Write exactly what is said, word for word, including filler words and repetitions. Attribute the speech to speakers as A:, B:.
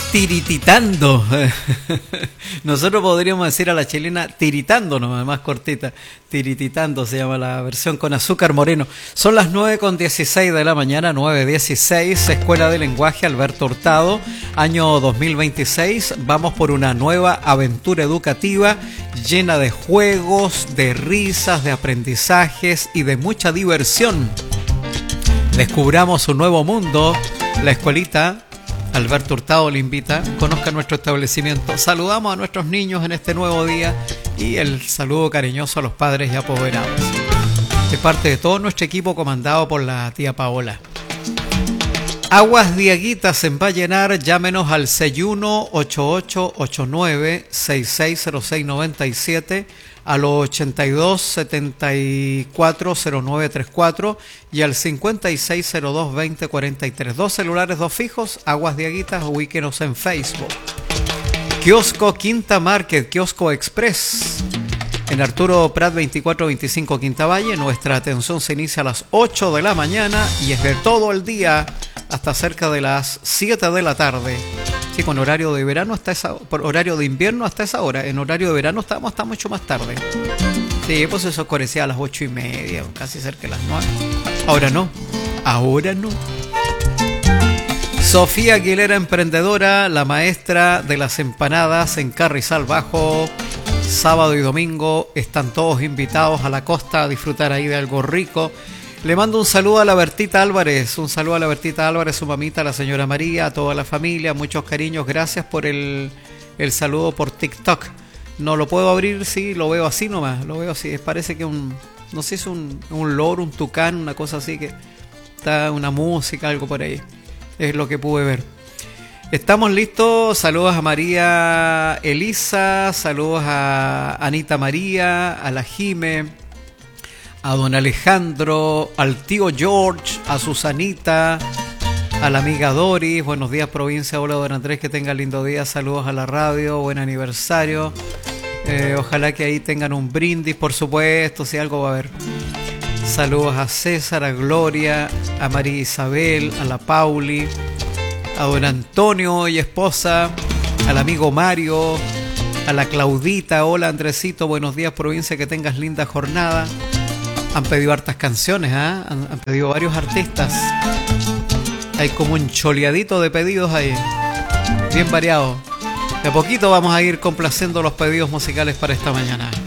A: Tirititando. Nosotros podríamos decir a la chilena tiritando, nomás, más cortita. Tirititando se llama la versión con azúcar moreno. Son las nueve con dieciséis de la mañana, nueve dieciséis, Escuela de Lenguaje Alberto Hurtado, año dos mil veintiséis. Vamos por una nueva aventura educativa llena de juegos, de risas, de aprendizajes y de mucha diversión. Descubramos un nuevo mundo. La escuelita Alberto Hurtado le invita, conozca nuestro establecimiento. Saludamos a nuestros niños en este nuevo día y el saludo cariñoso a los padres y apoderados. De parte de todo nuestro equipo comandado por la tía Paola. Aguas Diaguitas en Vallenar, llámenos al seis uno ocho ocho ocho nueve seis seis cero seis nueve siete, a los ochenta y dos setenta y cuatro cero nueve treinta y cuatro y al cincuenta y seis cero dos veinte cuarenta y tres. Dos celulares, dos fijos. Aguas Diaguitas, ubíquenos en Facebook. Kiosco Quinta Market, Kiosco Express, en Arturo Prat veinticuatro veinticinco Quinta Valle. Nuestra atención se inicia a las ocho de la mañana y es de todo el día hasta cerca de las siete de la tarde. Sí, con horario de verano hasta esa, por horario de invierno hasta esa hora. En horario de verano estamos hasta mucho más tarde. Sí, pues eso oscurecía a las ocho y media, casi cerca de las nueve. Ahora no, ahora no. Sofía Aguilera, emprendedora, la maestra de las empanadas en Carrizal Bajo. Sábado y domingo están todos invitados a la costa a disfrutar ahí de algo rico. Le mando un saludo a la Bertita Álvarez, un saludo a la Bertita Álvarez, su mamita, la señora María, a toda la familia, muchos cariños, gracias por el, el saludo por TikTok. No lo puedo abrir, sí, lo veo así nomás, lo veo así, parece que un, no sé si es un, un loro, un tucán, una cosa así, que está una música, algo por ahí, es lo que pude ver. Estamos listos, saludos a María Elisa, saludos a Anita María, a la Jime, a don Alejandro, al tío George, a Susanita, a la amiga Doris. Buenos días provincia, hola don Andrés, que tenga lindo día, saludos a la radio, buen aniversario, eh, ojalá que ahí tengan un brindis, por supuesto, si algo va a haber. Saludos a César, a Gloria, a María Isabel, a la Pauli, a don Antonio y esposa, al amigo Mario, a la Claudita, hola Andresito, buenos días provincia, que tengas linda jornada. Han pedido hartas canciones, ¿eh? han, han pedido varios artistas. Hay como un choleadito de pedidos ahí, bien variado. De a poquito vamos a ir complaciendo los pedidos musicales para esta mañana.